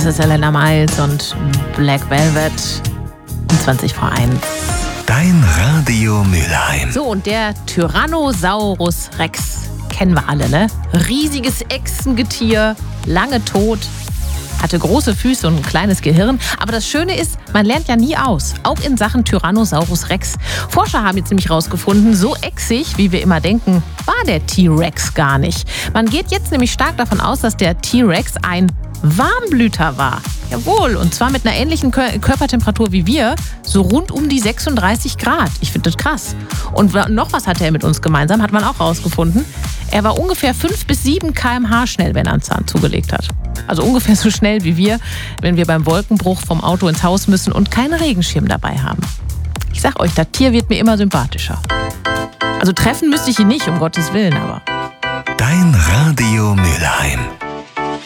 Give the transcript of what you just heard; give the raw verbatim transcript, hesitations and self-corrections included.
ist Elena Miles und Black Velvet um zwanzig vor eins. Dein Radio Mülheim. So, und der Tyrannosaurus Rex kennen wir alle, ne? Riesiges Echsengetier, lange tot, hatte große Füße und ein kleines Gehirn. Aber das Schöne ist, man lernt ja nie aus, auch in Sachen Tyrannosaurus Rex. Forscher haben jetzt nämlich herausgefunden, so echsig, wie wir immer denken, war der T-Rex gar nicht. Man geht jetzt nämlich stark davon aus, dass der T-Rex ein Warmblüter war. Jawohl, und zwar mit einer ähnlichen Kör- Körpertemperatur wie wir, so rund um die sechsunddreißig Grad. Ich finde das krass. Und noch was hatte er mit uns gemeinsam, hat man auch rausgefunden. Er war ungefähr fünf bis sieben Kilometer pro Stunde schnell, wenn er einen Zahn zugelegt hat. Also ungefähr so schnell wie wir, wenn wir beim Wolkenbruch vom Auto ins Haus müssen und keinen Regenschirm dabei haben. Ich sag euch, das Tier wird mir immer sympathischer. Also treffen müsste ich ihn nicht, um Gottes Willen, aber... Dein Radio Mülheim.